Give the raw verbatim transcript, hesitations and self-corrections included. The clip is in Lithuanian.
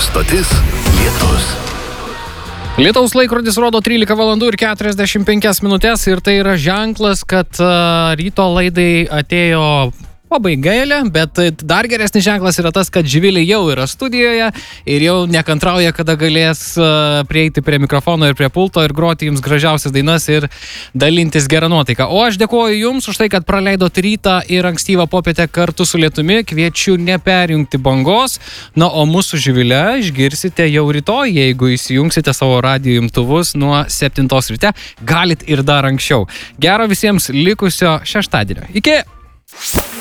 stotis Lietus. Lietaus laikrodis rodo trylika valandų ir keturiasdešimt penkias minutės ir tai yra ženklas, kad uh, ryto laidai atėjo pabaigailė, bet dar geresnis ženklas yra tas, kad Živilė jau yra studijoje ir jau nekantrauja, kada galės uh, prieiti prie mikrofono ir prie pulto ir groti jums gražiausias dainas ir dalintis gerą nuotaiką. O aš dėkoju jums už tai, kad praleidot rytą ir ankstyvą popietę kartu su Lietumi. Kviečiu neperjungti bangos. Na, o mūsų Živilę išgirsite jau rytoj, jeigu įsijungsite savo radijo imtuvus nuo septintos ryte. Galit ir dar anksčiau. Gero visiems likusio šeštadienio. Iki!